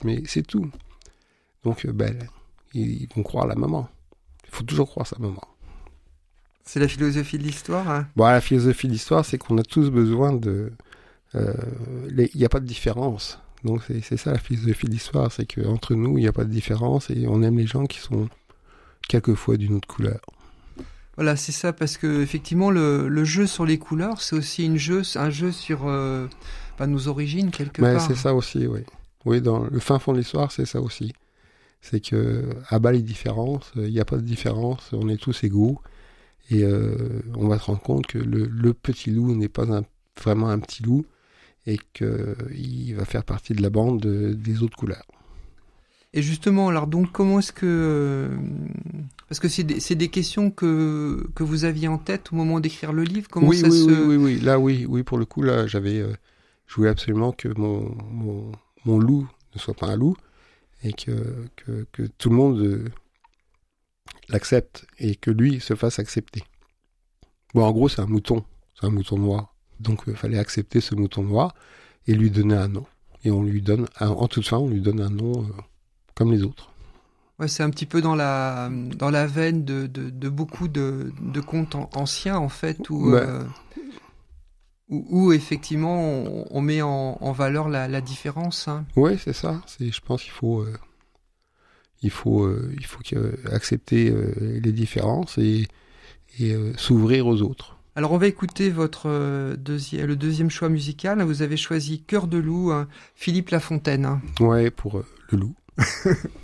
mais c'est tout. Donc, ils vont croire la maman. Il faut toujours croire sa maman. C'est la philosophie de l'histoire, hein. Bon, la philosophie de l'histoire, c'est qu'on a tous besoin de... Il n'y a pas de différence. Donc, c'est ça la philosophie de l'histoire, c'est qu'entre nous, il n'y a pas de différence et on aime les gens qui sont quelquefois d'une autre couleur. Voilà, c'est ça, parce que effectivement, le jeu sur les couleurs, c'est aussi un jeu sur nos origines, quelque part. C'est ça aussi, oui. Oui, dans le fin fond de l'histoire, c'est ça aussi. C'est que, à bas les différences, il n'y a pas de différence, on est tous égaux. Et on va se rendre compte que le petit loup n'est pas vraiment un petit loup et qu'il va faire partie de la bande des autres couleurs. Et justement, alors donc, comment est-ce que... parce que c'est des questions que vous aviez en tête au moment d'écrire le livre. Comment oui. Là, oui, pour le coup, là, j'avais... je voulais absolument que mon loup ne soit pas un loup et que tout le monde l'accepte et que lui se fasse accepter. Bon, en gros, c'est un mouton noir. Donc, il fallait accepter ce mouton noir et lui donner un nom. Et on lui donne, en toute fin, on lui donne un nom comme les autres. Ouais, c'est un petit peu dans la veine de beaucoup de contes anciens, en fait, où effectivement on met en valeur la différence. Hein. Oui, c'est ça. Je pense qu'il faut accepter les différences et s'ouvrir aux autres. Alors on va écouter le deuxième choix musical. Vous avez choisi Cœur de loup, Philippe Lafontaine. Ouais, pour le loup.